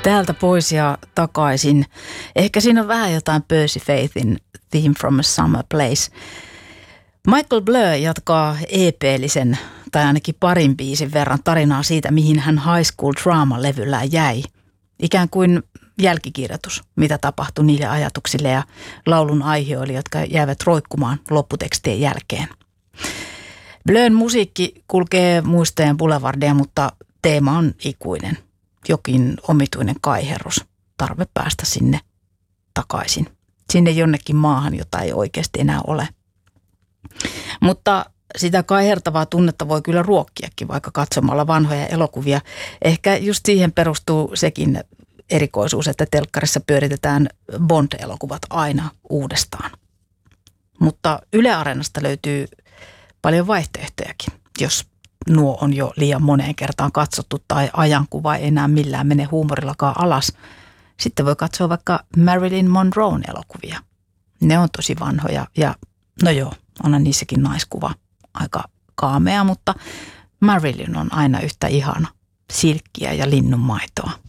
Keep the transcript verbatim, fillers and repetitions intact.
Täältä pois ja takaisin. Ehkä siinä on vähän jotain Percy Faithin Theme from a Summer Place. Michael Blur jatkaa E P-lisen tai ainakin parin biisin verran tarinaa siitä, mihin hän High School Drama-levyllään jäi. Ikään kuin jälkikirjoitus, mitä tapahtui niille ajatuksille ja laulun aiheille, jotka jäivät roikkumaan lopputekstien jälkeen. Blurn musiikki kulkee muistojen boulevardia, mutta teema on ikuinen. Jokin omituinen kaiherrus, tarve päästä sinne takaisin. Sinne jonnekin maahan, jota ei oikeasti enää ole. Mutta sitä kaihertavaa tunnetta voi kyllä ruokkiakin, vaikka katsomalla vanhoja elokuvia. Ehkä just siihen perustuu sekin erikoisuus, että telkkarissa pyöritetään Bond-elokuvat aina uudestaan. Mutta Yle Areenasta löytyy paljon vaihtoehtojakin, jos nuo on jo liian moneen kertaan katsottu tai ajankuva ei enää millään mene huumorillakaan alas. Sitten voi katsoa vaikka Marilyn Monroen elokuvia. Ne on tosi vanhoja ja no joo, onhan niissäkin naiskuva aika kaamea, mutta Marilyn on aina yhtä ihana, silkkiä ja linnunmaitoa.